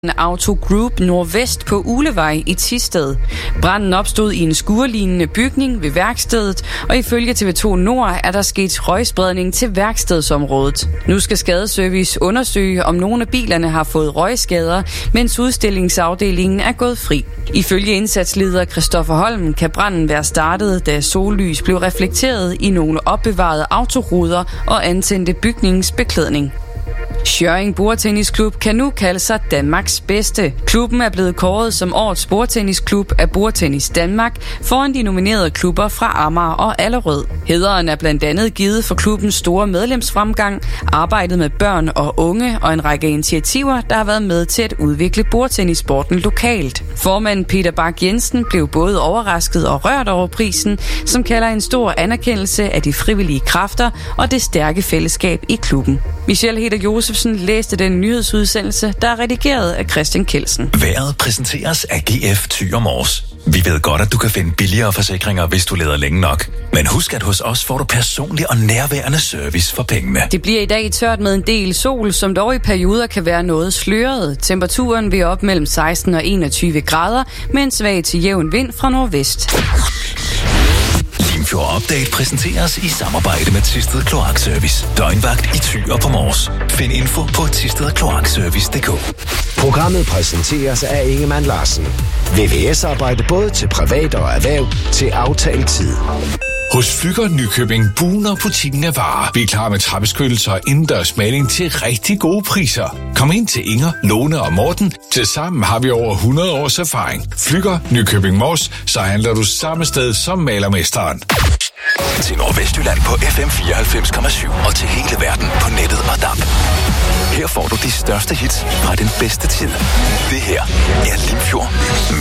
Auto Group Nordvest på Uglevej i Thisted. Branden opstod i en skurlignende bygning ved værkstedet, og ifølge TV2 Nord er der sket røgspredning til værkstedsområdet. Nu skal Skadeservice undersøge, om nogle af bilerne har fået røgskader, mens udstillingsafdelingen er gået fri. Ifølge indsatsleder Christoffer Holm kan branden være startet, da sollys blev reflekteret i nogle opbevarede autoruder og antændte bygningsbeklædning. Schjørring Bordtennisklub kan nu kalde sig Danmarks bedste. Klubben er blevet kåret som årets bordtennisklub af Bordtennis Danmark foran de nominerede klubber fra Amager og Allerød. Hæderen er blandt andet givet for klubbens store medlemsfremgang, arbejdet med børn og unge og en række initiativer, der har været med til at udvikle bordtennissporten lokalt. Formanden Peter Bak Jensen blev både overrasket og rørt over prisen, som kalder en stor anerkendelse af de frivillige kræfter og det stærke fællesskab i klubben. Michelle Heder Josefsen læste den nyhedsudsendelse, der er redigeret af Christian Kelsen. Vejret præsenteres af GF Thy og Mors. Vi ved godt, at du kan finde billigere forsikringer, hvis du leder længe nok. Men husk, at hos os får du personlig og nærværende service for pengene. Det bliver i dag tørt med en del sol, som dog i perioder kan være noget sløret. Temperaturen vil op mellem 16 og 21 grader, med en svag til jævn vind fra nordvest. Limfjord Update præsenteres i samarbejde med Thisted Kloakservice. Døgnvagt i Thy og på Mors. Find info på thistedkloakservice.dk. Programmet præsenteres af Ingemann Larsen. VVS-arbejde både til privat og erhverv til aftalt tid. Hos Flügger Nykøbing buner butikken af varer. Vi er klar med trappeskyttelser og indendørs maling til rigtig gode priser. Kom ind til Inger, Lone og Morten. Tilsammen har vi over 100 års erfaring. Flügger Nykøbing Mors, så handler du samme sted som malermesteren. Til Nordvestjylland på FM 94,7 og til hele verden på nettet og DAB. Her får du de største hits fra den bedste tid. Det her er Limfjord